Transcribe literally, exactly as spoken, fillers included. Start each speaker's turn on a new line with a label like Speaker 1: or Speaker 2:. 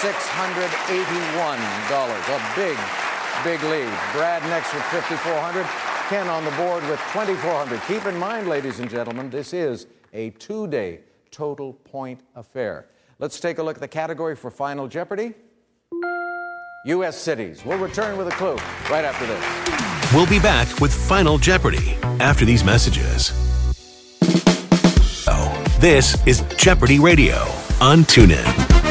Speaker 1: six hundred eighty-one dollars. A big, big lead. Brad next with fifty-four hundred dollars. Ken on the board with twenty-four hundred dollars. Keep in mind, ladies and gentlemen, this is a two-day total point affair. Let's take a look at the category for Final Jeopardy. U S cities. We'll return with a clue right after this.
Speaker 2: We'll be back with Final Jeopardy after these messages. Oh, this is Jeopardy Radio on TuneIn.